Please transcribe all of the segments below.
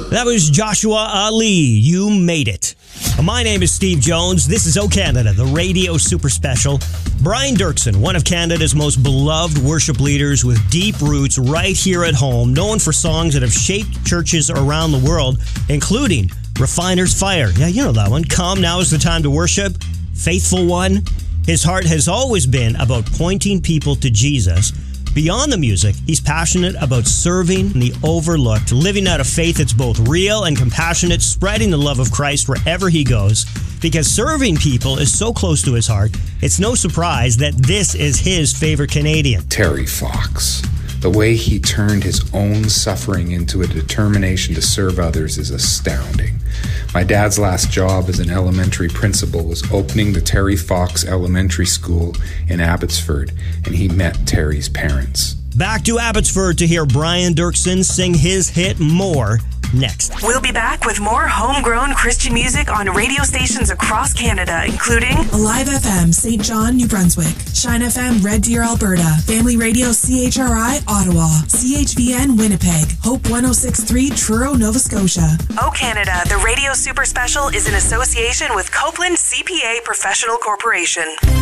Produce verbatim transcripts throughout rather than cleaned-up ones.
That was Joshua Ali. You made it. My name is Steve Jones. This is O Canada, the radio super special. Brian Dirksen, one of Canada's most beloved worship leaders with deep roots right here at home, known for songs that have shaped churches around the world, including Refiner's Fire. Yeah, you know that one. Come, Now is the Time to Worship. Faithful One. His heart has always been about pointing people to Jesus. Beyond the music, he's passionate about serving the overlooked, living out a faith that's both real and compassionate, spreading the love of Christ wherever he goes. Because serving people is so close to his heart, it's no surprise that this is his favorite Canadian. Terry Fox. The way he turned his own suffering into a determination to serve others is astounding. My dad's last job as an elementary principal was opening the Terry Fox Elementary School in Abbotsford, and he met Terry's parents. Back to Abbotsford to hear Brian Dirksen sing his hit More next. We'll be back with more homegrown Christian music on radio stations across Canada, including Alive F M, Saint John, New Brunswick, Shine F M, Red Deer, Alberta, Family Radio, C H R I, Ottawa, C H V N, Winnipeg, Hope one oh six point three, Truro, Nova Scotia. O Canada, the radio super special is in association with Copeland C P A Professional Corporation.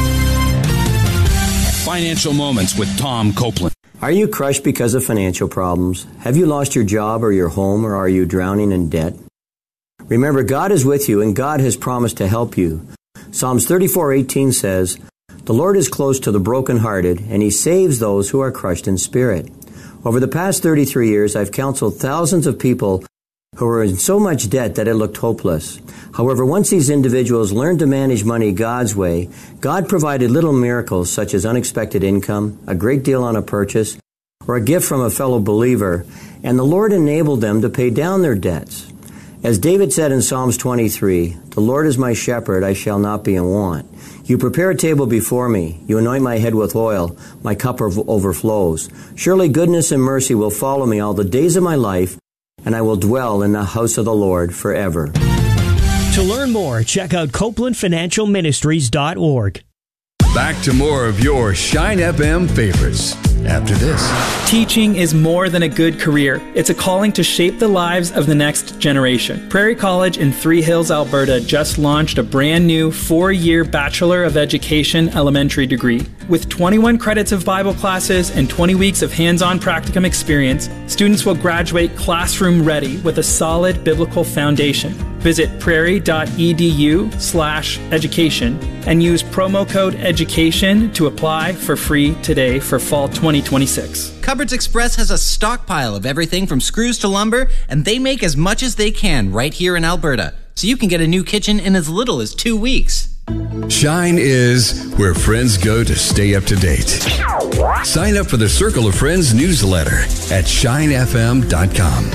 Financial Moments with Tom Copeland. Are you crushed because of financial problems? Have you lost your job or your home, or are you drowning in debt? Remember, God is with you, and God has promised to help you. Psalms thirty-four eighteen says, "The Lord is close to the brokenhearted, and he saves those who are crushed in spirit." Over the past thirty-three years, I've counseled thousands of people who were in so much debt that it looked hopeless. However, once these individuals learned to manage money God's way, God provided little miracles such as unexpected income, a great deal on a purchase, or a gift from a fellow believer, and the Lord enabled them to pay down their debts. As David said in Psalms twenty-three, "The Lord is my shepherd, I shall not be in want. You prepare a table before me. You anoint my head with oil. My cup overflows. Surely goodness and mercy will follow me all the days of my life, and I will dwell in the house of the Lord forever." To learn more, check out copeland financial ministries dot org. Back to more of your Shine F M favorites after this. Teaching is more than a good career. It's a calling to shape the lives of the next generation. Prairie College in Three Hills, Alberta just launched a brand new four-year Bachelor of Education elementary degree. With twenty-one credits of Bible classes and twenty weeks of hands-on practicum experience, students will graduate classroom ready with a solid biblical foundation. Visit prairie.edu slash education and use promo code education to apply for free today for fall twenty twenty-six. Cupboards Express has a stockpile of everything from screws to lumber, and they make as much as they can right here in Alberta. So you can get a new kitchen in as little as two weeks. Shine is where friends go to stay up to date. Sign up for the Circle of Friends newsletter at shine f m dot com.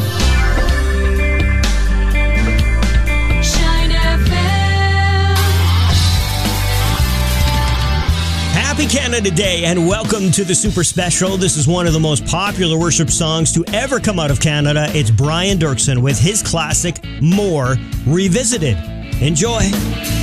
Happy Canada Day and welcome to the Super Special. This is one of the most popular worship songs to ever come out of Canada. It's Brian Dirksen with his classic, More, revisited. Enjoy.